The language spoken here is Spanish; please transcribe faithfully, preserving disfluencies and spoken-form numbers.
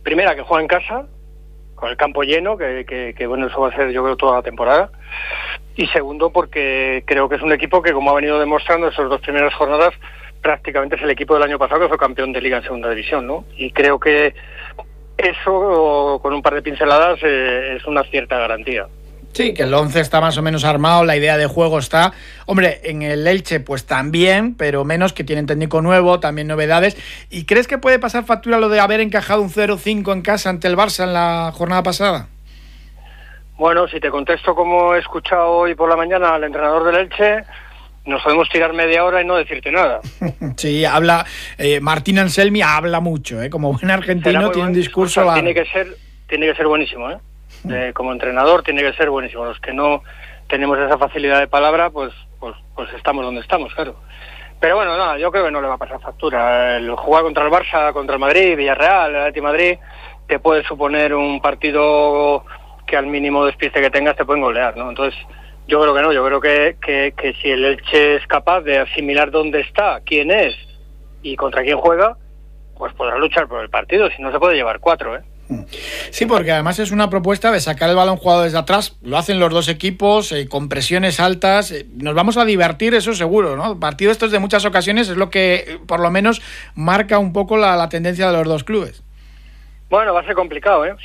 primera, que juega en casa, con el campo lleno, que, que, que bueno, eso va a ser yo creo toda la temporada. Y segundo, porque creo que es un equipo que, como ha venido demostrando esas dos primeras jornadas, prácticamente es el equipo del año pasado que fue campeón de Liga en Segunda División, ¿no? Y creo que eso, con un par de pinceladas, eh, es una cierta garantía. Sí, que el once está más o menos armado, la idea de juego está... Hombre, en el Elche pues también, pero menos, que tienen técnico nuevo, también novedades. ¿Y crees que puede pasar factura lo de haber encajado un cero cinco en casa ante el Barça en la jornada pasada? Bueno, si te contesto como he escuchado hoy por la mañana al entrenador del Elche, nos podemos tirar media hora y no decirte nada. Sí, habla... Eh, Martín Anselmi habla mucho, ¿eh? Como buen argentino tiene un discurso... O sea, tiene que ser, tiene que ser buenísimo, ¿eh? Eh, como entrenador tiene que ser buenísimo. Los que no tenemos esa facilidad de palabra, pues pues pues estamos donde estamos, claro. Pero bueno, nada, yo creo que no le va a pasar factura. El jugar contra el Barça, contra el Madrid, Villarreal, el Atleti Madrid, te puede suponer un partido que al mínimo despiste que tengas te pueden golear, ¿no? Entonces, yo creo que no, yo creo que, que, que si el Elche es capaz de asimilar dónde está, quién es y contra quién juega, pues podrá luchar por el partido, si no se puede llevar cuatro, ¿eh? Sí, porque además es una propuesta de sacar el balón jugado desde atrás, lo hacen los dos equipos, eh, con presiones altas, eh, nos vamos a divertir, eso seguro, ¿no? Partido estos de muchas ocasiones es lo que eh, por lo menos marca un poco la, la tendencia de los dos clubes. Bueno, va a ser complicado, ¿eh?